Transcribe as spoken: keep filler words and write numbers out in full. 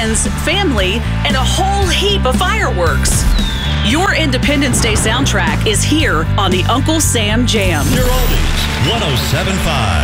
friends, family, and a whole heap of fireworks. Your Independence Day soundtrack is here on the Uncle Sam Jam. Your oldies, one oh seven point five.